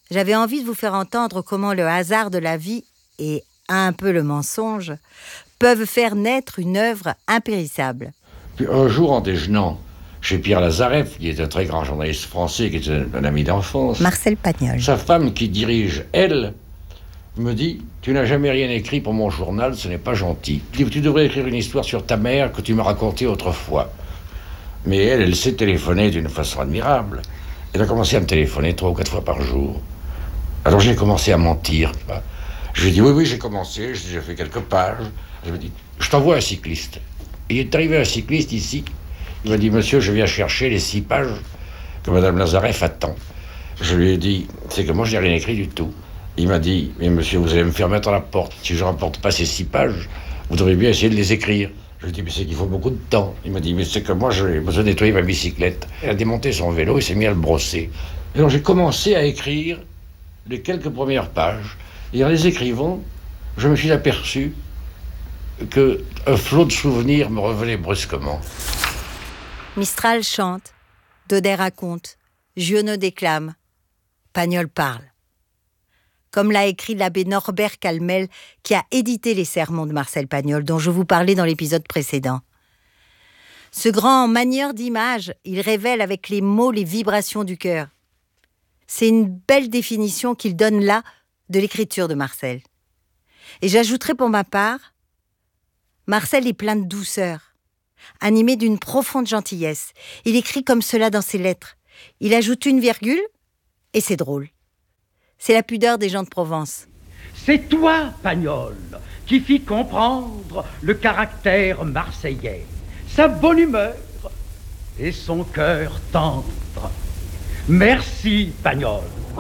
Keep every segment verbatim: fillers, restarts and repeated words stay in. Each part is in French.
j'avais envie de vous faire entendre comment le hasard de la vie et un peu le mensonge peuvent faire naître une œuvre impérissable. Puis un jour, en déjeunant chez Pierre Lazareff, qui est un très grand journaliste français, qui est un, un ami d'enfance, Marcel Pagnol. Sa femme qui dirige, elle, me dit « Tu n'as jamais rien écrit pour mon journal, ce n'est pas gentil. Tu devrais écrire une histoire sur ta mère que tu m'as racontée autrefois. » Mais elle, elle sait téléphoner d'une façon admirable. Elle a commencé à me téléphoner trois ou quatre fois par jour. Alors j'ai commencé à mentir. Tu vois. Je lui ai dit « Oui, oui, j'ai commencé, j'ai fait quelques pages. » Je lui ai dit « Je t'envoie un cycliste. » Et il est arrivé un cycliste ici. Il m'a dit « Monsieur, je viens chercher les six pages que Madame Lazareff attend. » Je lui ai dit « C'est que moi, je n'ai rien écrit du tout. » Il m'a dit « Mais monsieur, vous allez me faire mettre à la porte. Si je ne rapporte pas ces six pages, vous devez bien essayer de les écrire. » Je lui ai dit « Mais c'est qu'il faut beaucoup de temps. » Il m'a dit « Mais c'est que moi, j'ai besoin de nettoyer ma bicyclette. » Il a démonté son vélo, il s'est mis à le brosser. Et alors, j'ai commencé à écrire les quelques premières pages. Et en les écrivant, je me suis aperçu qu'un flot de souvenirs me revenait brusquement. Mistral chante, Daudet raconte, Giono déclame, Pagnol parle. Comme l'a écrit l'abbé Norbert Calmel, qui a édité les sermons de Marcel Pagnol, dont je vous parlais dans l'épisode précédent. Ce grand manieur d'images, il révèle avec les mots les vibrations du cœur. C'est une belle définition qu'il donne là de l'écriture de Marcel. Et j'ajouterai pour ma part, Marcel est plein de douceur, animé d'une profonde gentillesse. Il écrit comme cela dans ses lettres. Il ajoute une virgule et c'est drôle. C'est la pudeur des gens de Provence. C'est toi, Pagnol, qui fit comprendre le caractère marseillais, sa bonne humeur et son cœur tendre. Merci, Pagnol.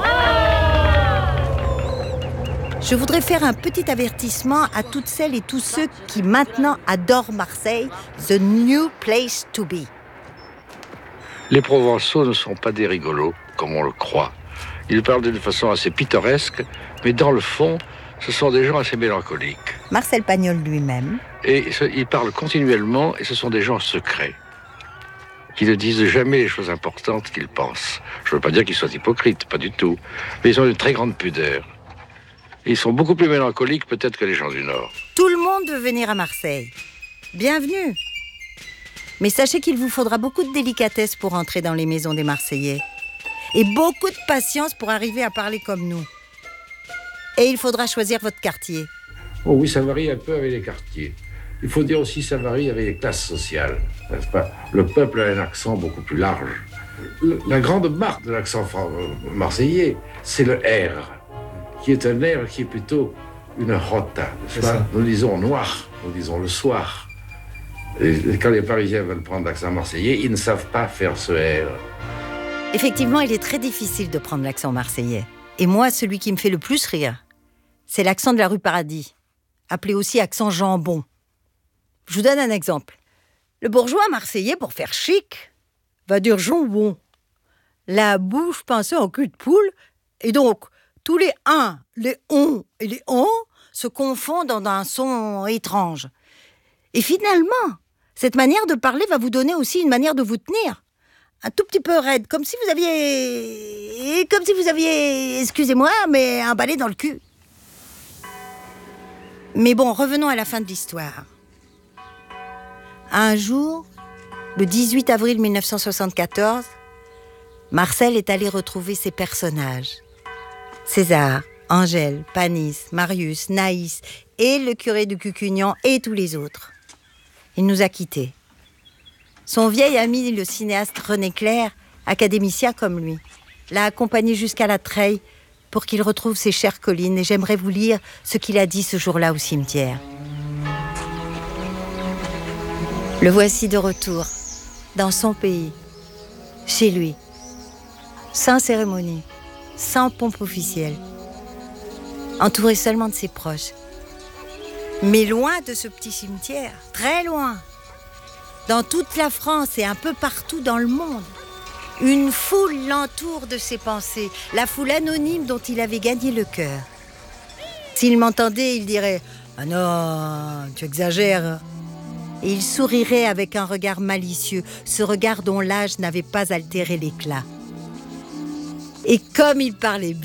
Je voudrais faire un petit avertissement à toutes celles et tous ceux qui maintenant adorent Marseille, the new place to be. Les Provençaux ne sont pas des rigolos, comme on le croit. Ils parlent d'une façon assez pittoresque, mais dans le fond, ce sont des gens assez mélancoliques. Marcel Pagnol lui-même. Et ils parlent continuellement, et ce sont des gens secrets, qui ne disent jamais les choses importantes qu'ils pensent. Je ne veux pas dire qu'ils soient hypocrites, pas du tout, mais ils ont une très grande pudeur. Ils sont beaucoup plus mélancoliques peut-être que les gens du Nord. Tout le monde veut venir à Marseille. Bienvenue. Mais sachez qu'il vous faudra beaucoup de délicatesse pour entrer dans les maisons des Marseillais. Et beaucoup de patience pour arriver à parler comme nous. Et il faudra choisir votre quartier. Oh oui, ça varie un peu avec les quartiers. Il faut dire aussi que ça varie avec les classes sociales, n'est-ce pas? Le peuple a un accent beaucoup plus large. Le, la grande marque de l'accent marseillais, c'est le R, qui est un R qui est plutôt une rota, n'est-ce pas? Nous disons noir, nous disons le soir. Et quand les Parisiens veulent prendre l'accent marseillais, ils ne savent pas faire ce R. Effectivement, il est très difficile de prendre l'accent marseillais. Et moi, celui qui me fait le plus rire, c'est l'accent de la rue Paradis, appelé aussi accent jambon. Je vous donne un exemple. Le bourgeois marseillais, pour faire chic, va dire jambon. La bouche pincée en cul de poule, et donc tous les « uns », les « on » et les « on » se confondent dans un son étrange. Et finalement, cette manière de parler va vous donner aussi une manière de vous tenir. Un tout petit peu raide, comme si vous aviez... Comme si vous aviez, excusez-moi, mais un balai dans le cul. Mais bon, revenons à la fin de l'histoire. Un jour, le dix-huit avril mille neuf cent soixante-quatorze, Marcel est allé retrouver ses personnages. César, Angèle, Panis, Marius, Naïs et le curé de Cucugnan et tous les autres. Il nous a quittés. Son vieil ami, le cinéaste René Clair, académicien comme lui, l'a accompagné jusqu'à la Treille pour qu'il retrouve ses chères collines. Et j'aimerais vous lire ce qu'il a dit ce jour-là au cimetière. Le voici de retour, dans son pays, chez lui, sans cérémonie, sans pompe officielle, entouré seulement de ses proches. Mais loin de ce petit cimetière, très loin, dans toute la France et un peu partout dans le monde, une foule l'entoure de ses pensées, la foule anonyme dont il avait gagné le cœur. S'il m'entendait, il dirait « Ah non, tu exagères !» Et il sourirait avec un regard malicieux, ce regard dont l'âge n'avait pas altéré l'éclat. Et comme il parlait bien,